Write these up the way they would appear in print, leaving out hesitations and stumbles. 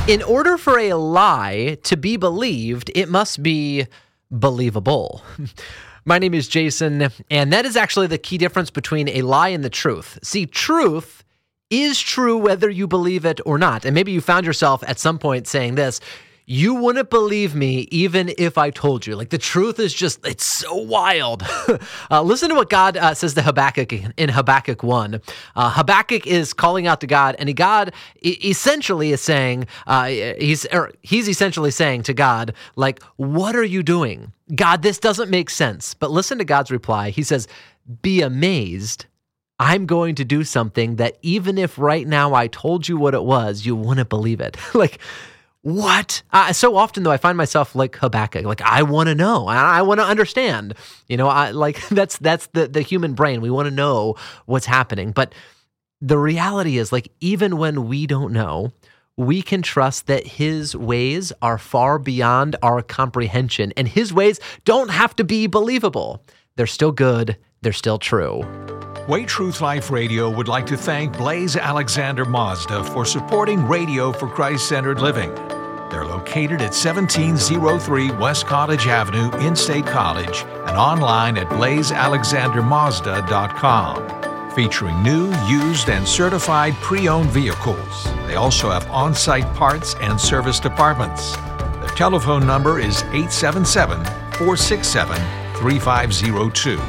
In order for a lie to be believed, it must be believable. My name is Jason, and that is actually the key difference between a lie and the truth. See, truth is true whether you believe it or not. And maybe you found yourself at some point saying this: you wouldn't believe me even if I told you. Like, the truth is just, it's so wild. Listen to what God says to Habakkuk in Habakkuk 1. Habakkuk is calling out to God, and God essentially is saying, he's essentially saying to God, like, what are you doing? God, this doesn't make sense. But listen to God's reply. He says, be amazed. I'm going to do something that even if right now I told you what it was, you wouldn't believe it. Like, what? So often, though, I find myself like Habakkuk. Like, I want to know. I want to understand. You know, that's the human brain. We want to know what's happening. But the reality is, like, even when we don't know, we can trust that His ways are far beyond our comprehension. And His ways don't have to be believable. They're still good. They're still true. Way Truth Life Radio would like to thank Blaze Alexander Mazda for supporting Radio for Christ-Centered Living. They're located at 1703 West College Avenue in State College and online at blazealexandermazda.com. Featuring new, used, and certified pre-owned vehicles. They also have on-site parts and service departments. Their telephone number is 877-467-3502.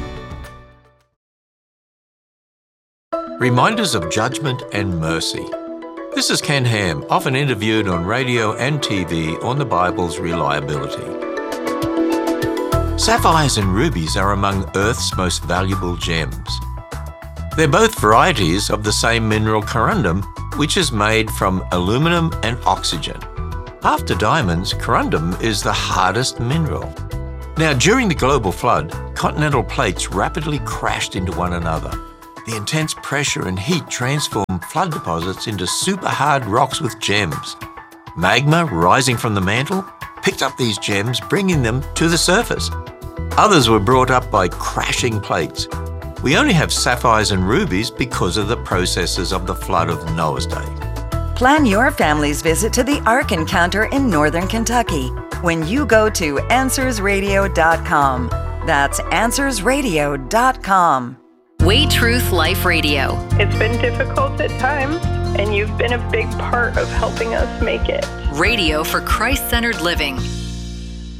Reminders of Judgment and Mercy. This is Ken Ham, often interviewed on radio and TV on the Bible's reliability. Sapphires and rubies are among Earth's most valuable gems. They're both varieties of the same mineral corundum, which is made from aluminum and oxygen. After diamonds, corundum is the hardest mineral. Now, during the global flood, continental plates rapidly crashed into one another. The intense pressure and heat transformed flood deposits into super hard rocks with gems. Magma rising from the mantle picked up these gems, bringing them to the surface. Others were brought up by crashing plates. We only have sapphires and rubies because of the processes of the flood of Noah's day. Plan your family's visit to the Ark Encounter in Northern Kentucky when you go to AnswersRadio.com. That's AnswersRadio.com. Way Truth Life Radio. It's been difficult at times, and you've been a big part of helping us make it. Radio for Christ-centered living.